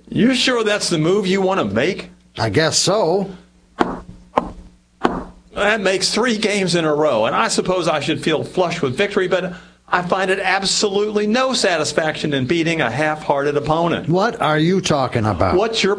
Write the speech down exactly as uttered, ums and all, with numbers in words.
You sure that's the move you want to make? I guess so. That makes three games in a row, and I suppose I should feel flush with victory, but I find it absolutely no satisfaction in beating a half-hearted opponent. What are you talking about? What's your